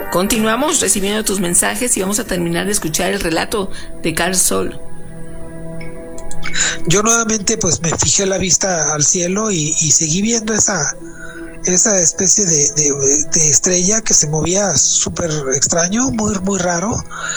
Continuamos recibiendo tus mensajes y vamos a terminar de escuchar el relato de Carl Sol. Yo nuevamente pues me fijé la vista al cielo y seguí viendo esa especie de estrella que se movía súper extraño, muy, muy raro.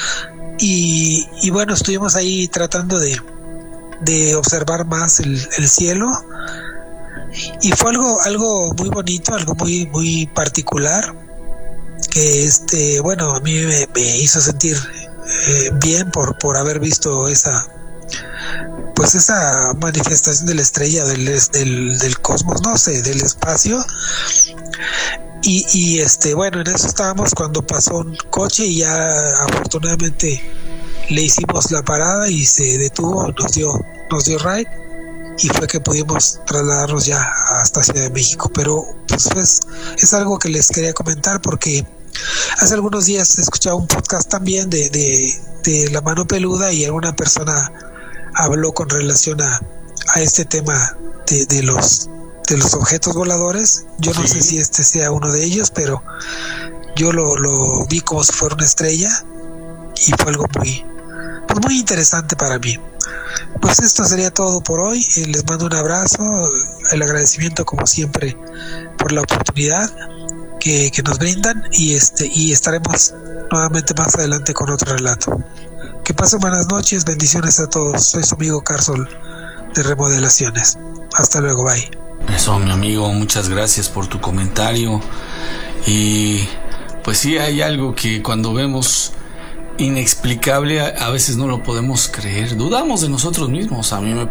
Y bueno, estuvimos ahí tratando de observar más el cielo. Y fue algo muy bonito, algo muy, muy particular, que bueno, a mí me hizo sentir bien por haber visto esa manifestación de la estrella del cosmos, no sé, del espacio. Y bueno, en eso estábamos cuando pasó un coche y ya afortunadamente le hicimos la parada y se detuvo, nos dio ride, y fue que pudimos trasladarnos ya hasta Ciudad de México. Pero pues es algo que les quería comentar porque hace algunos días escuchaba un podcast también de La Mano Peluda y alguna persona habló con relación a este tema de los objetos voladores. Yo no sé si este sea uno de ellos, pero yo lo vi como si fuera una estrella y fue algo muy interesante para mí. Pues esto sería todo por hoy. Les mando un abrazo, el agradecimiento como siempre por la oportunidad que nos brindan y estaremos nuevamente más adelante con otro relato. Que pasen buenas noches, bendiciones a todos. Soy su amigo Carsol de Remodelaciones. Hasta luego, bye. Eso, mi amigo, muchas gracias por tu comentario. Y pues sí, hay algo que cuando vemos inexplicable a veces no lo podemos creer, dudamos de nosotros mismos. A mí me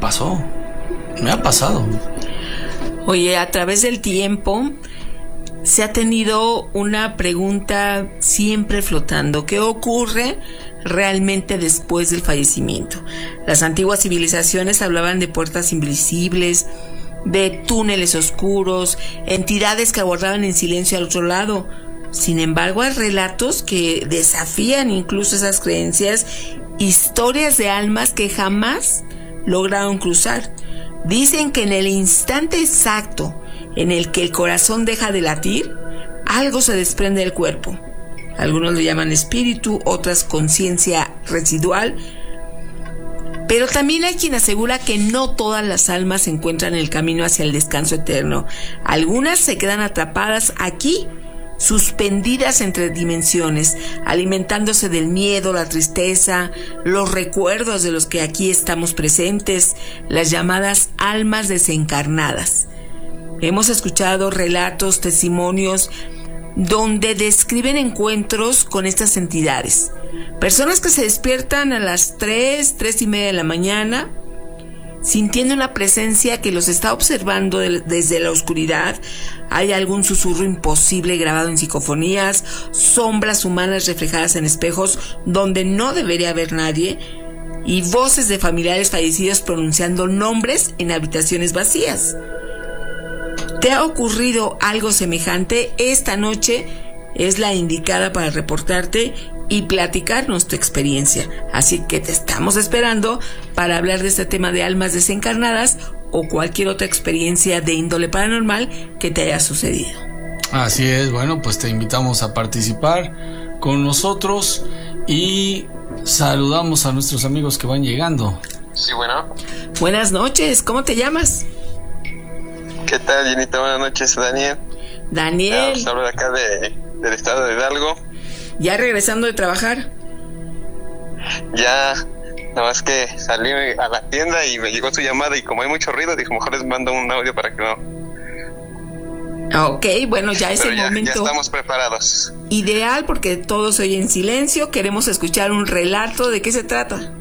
ha pasado. Oye, a través del tiempo se ha tenido una pregunta siempre flotando: ¿qué ocurre realmente después del fallecimiento? Las antiguas civilizaciones hablaban de puertas invisibles, de túneles oscuros, entidades que abordaban en silencio al otro lado. Sin embargo, hay relatos que desafían incluso esas creencias, historias de almas que jamás lograron cruzar. Dicen que en el instante exacto en el que el corazón deja de latir, algo se desprende del cuerpo. Algunos lo llaman espíritu, otras conciencia residual. Pero también hay quien asegura que no todas las almas se encuentran en el camino hacia el descanso eterno. Algunas se quedan atrapadas aquí, suspendidas entre dimensiones, alimentándose del miedo, la tristeza, los recuerdos de los que aquí estamos presentes, las llamadas almas desencarnadas. Hemos escuchado relatos, testimonios, donde describen encuentros con estas entidades. Personas que se despiertan a las 3:30 de la mañana, sintiendo una presencia que los está observando desde la oscuridad. Hay algún susurro imposible grabado en psicofonías, sombras humanas reflejadas en espejos donde no debería haber nadie, y voces de familiares fallecidos pronunciando nombres en habitaciones vacías. ¿Te ha ocurrido algo semejante? Esta noche es la indicada para reportarte y platicarnos tu experiencia. Así que te estamos esperando para hablar de este tema de almas desencarnadas o cualquier otra experiencia de índole paranormal que te haya sucedido. Así es, bueno, pues te invitamos a participar con nosotros y saludamos a nuestros amigos que van llegando. Sí, bueno. Buenas noches, ¿cómo te llamas? ¿Qué tal, Jenita? Buenas noches, Daniel. Daniel. Hablo de acá del estado de Hidalgo. ¿Ya regresando de trabajar? Ya, nada más que salí a la tienda y me llegó tu llamada y como hay mucho ruido, dije, mejor les mando un audio para que no. Ok, bueno, ya es el momento. Ya estamos preparados. Ideal, porque todo se oye en silencio. Queremos escuchar un relato. ¿De qué se trata?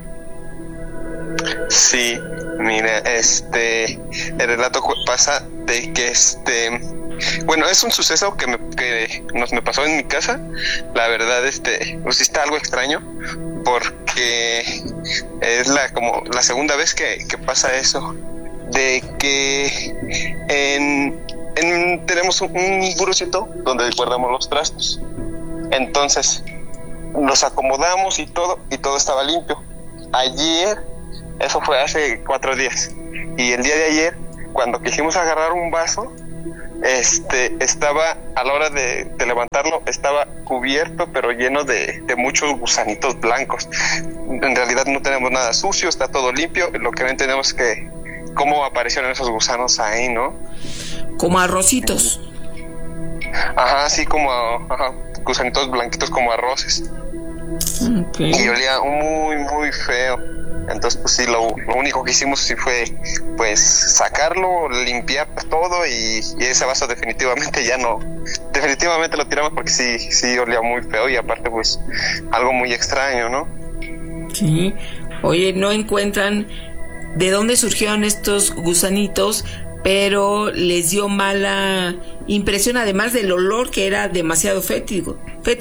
Sí, mira, el relato pasa de que bueno, es un suceso que me pasó en mi casa. La verdad, pues sí está algo extraño, porque es como la segunda vez que pasa eso, de que tenemos un burocito donde guardamos los trastos. Entonces los acomodamos y todo estaba limpio. Ayer, eso fue hace 4 días, y el día de ayer, cuando quisimos agarrar un vaso, estaba, a la hora de levantarlo, estaba cubierto, pero lleno de muchos gusanitos blancos. En realidad no tenemos nada sucio, está todo limpio. Lo que no entendemos es que cómo aparecieron esos gusanos ahí, ¿no? Como arrocitos. Ajá, sí, como gusanitos blanquitos como arroces. Okay. Y olía muy, muy feo. Entonces, pues sí, lo único que hicimos sí fue, pues, sacarlo, limpiar todo y ese vaso definitivamente lo tiramos porque sí olía muy feo y aparte, pues, algo muy extraño, ¿no? Sí. Oye, no encuentran de dónde surgieron estos gusanitos, pero les dio mala impresión, además del olor que era demasiado fétido.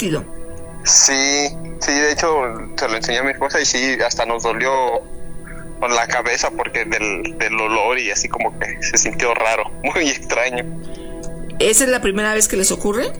Sí, de hecho se lo enseñé a mi esposa y sí, hasta nos dolió con la cabeza porque del olor y así como que se sintió raro, muy extraño. ¿Esa es la primera vez que les ocurre?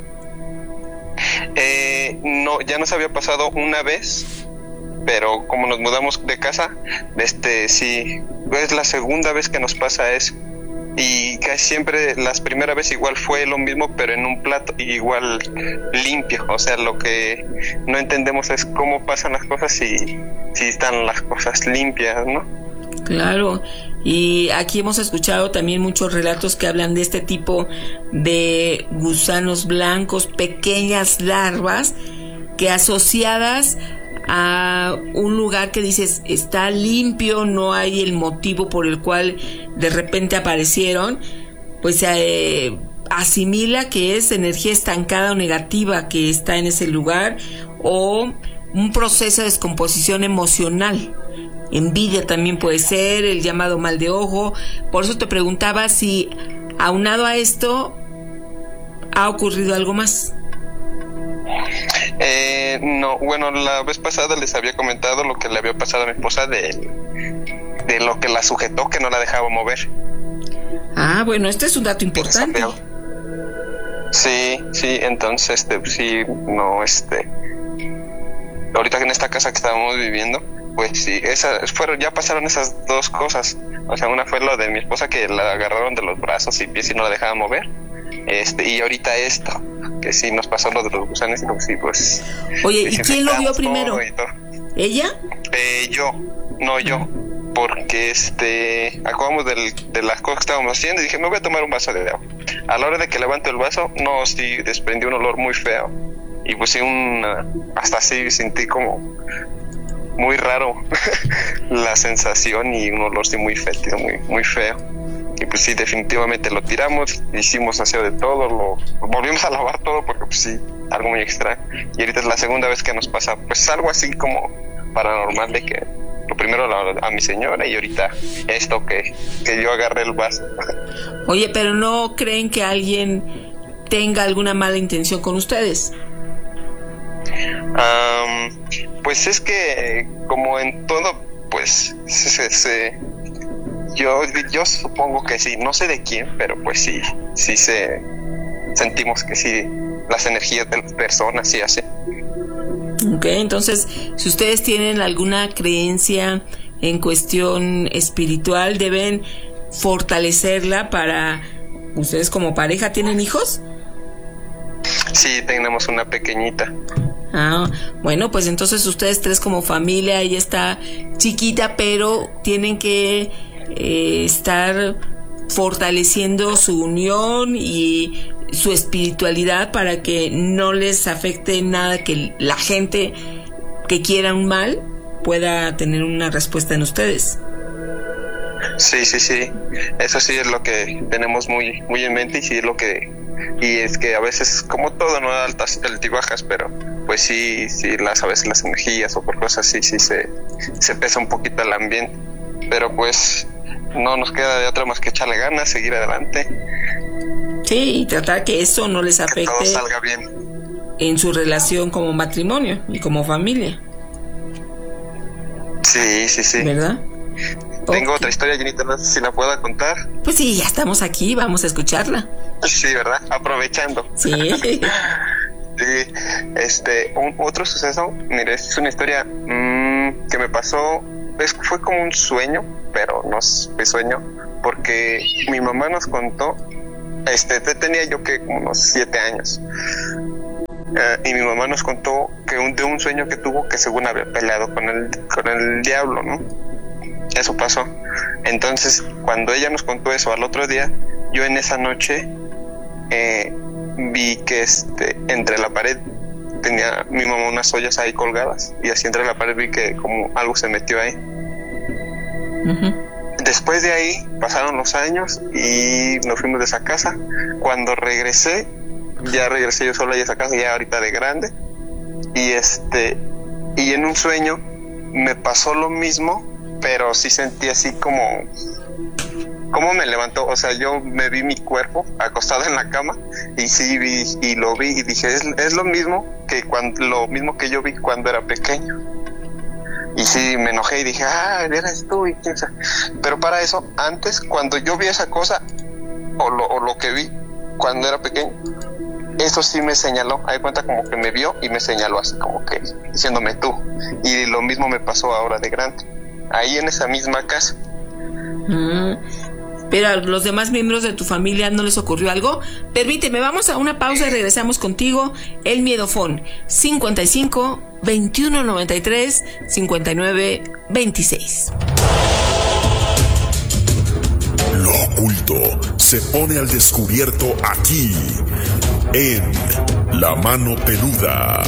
No, ya nos había pasado una vez, pero como nos mudamos de casa, sí, es la segunda vez que nos pasa eso. Y casi siempre las primeras veces igual fue lo mismo, pero en un plato igual limpio. O sea, lo que no entendemos es cómo pasan las cosas si están las cosas limpias, ¿no? Claro, y aquí hemos escuchado también muchos relatos que hablan de este tipo de gusanos blancos, pequeñas larvas que asociadas a un lugar que dices está limpio, no hay el motivo por el cual de repente aparecieron, pues se asimila que es energía estancada o negativa que está en ese lugar, o un proceso de descomposición emocional. Envidia también puede ser, el llamado mal de ojo. Por eso te preguntaba si aunado a esto ha ocurrido algo más. No, bueno, la vez pasada les había comentado lo que le había pasado a mi esposa de lo que la sujetó, que no la dejaba mover. Ah, bueno, este es un dato importante. Sí, entonces, sí, no, ahorita en esta casa que estábamos viviendo, pues sí, ya pasaron esas dos cosas. O sea, una fue lo de mi esposa, que la agarraron de los brazos y pies y no la dejaban mover. Y ahorita esto, que sí nos pasó lo de los gusanos, y sí, pues. Oye, ¿y quién lo vio primero? ¿Ella? Yo, porque acabamos de las cosas que estábamos haciendo y dije, me voy a tomar un vaso de agua. A la hora de que levanto el vaso, no, sí, desprendí un olor muy feo. Y pues sí, hasta así sentí como muy raro la sensación y un olor sí muy fétido, muy, muy feo. Y pues sí, definitivamente lo tiramos, hicimos aseo de todo, lo volvimos a lavar todo porque pues sí, algo muy extraño. Y ahorita es la segunda vez que nos pasa, pues algo así como paranormal, de que lo primero a mi señora y ahorita esto que yo agarré el vaso. Oye, pero ¿no creen que alguien tenga alguna mala intención con ustedes? Pues es que como en todo, pues yo supongo que sí, no sé de quién, pero pues sí sentimos que sí, las energías de las personas sí hacen. Ok, entonces, si ustedes tienen alguna creencia en cuestión espiritual, deben fortalecerla para... ¿Ustedes como pareja tienen hijos? Sí, tenemos una pequeñita. Ah, bueno, pues entonces ustedes tres como familia, ella está chiquita, pero tienen que estar fortaleciendo su unión y su espiritualidad para que no les afecte nada, que la gente que quiera un mal pueda tener una respuesta en ustedes. Sí, eso sí es lo que tenemos muy, muy en mente, y sí es lo que, y es que a veces, como todo, no altas altibajas, pero pues sí, a veces las energías o por cosas así, sí se pesa un poquito el ambiente, pero pues no nos queda de otra más que echarle ganas, seguir adelante. Sí, y tratar que eso no les afecte, que todo salga bien en su relación como matrimonio y como familia. Sí. ¿Verdad? Tengo otra historia, Jenita, no sé si la pueda contar. Pues sí, ya estamos aquí, vamos a escucharla. Sí, ¿verdad? Aprovechando. Sí. Sí, otro suceso, mire, es una historia que me pasó, fue como un sueño, pero no fue sueño, porque mi mamá nos contó tenía yo que como unos 7 años. Y mi mamá nos contó que de un sueño que tuvo, que según había peleado con el diablo, ¿no? Eso pasó. Entonces, cuando ella nos contó eso al otro día, yo en esa noche vi que entre la pared tenía mi mamá unas ollas ahí colgadas, y así entre la pared vi que como algo se metió ahí. Después de ahí pasaron los años y nos fuimos de esa casa. Cuando regresé yo solo a esa casa, ya ahorita de grande, y en un sueño me pasó lo mismo, pero sí sentí así como me levantó. O sea, yo me vi mi cuerpo acostado en la cama, y sí vi y lo vi y dije, es lo mismo que yo vi cuando era pequeño. Y sí, me enojé y dije, eres tú, y quién sabe. Pero para eso, antes, cuando yo vi esa cosa, o lo que vi cuando era pequeño, eso sí me señaló. Hay cuenta como que me vio y me señaló así como que diciéndome tú. Y lo mismo me pasó ahora de grande, ahí en esa misma casa. Pero a los demás miembros de tu familia no les ocurrió algo. Permíteme, vamos a una pausa y regresamos contigo. El Miedofón 55 21 93 59 26. Lo oculto se pone al descubierto aquí en La Mano Peluda.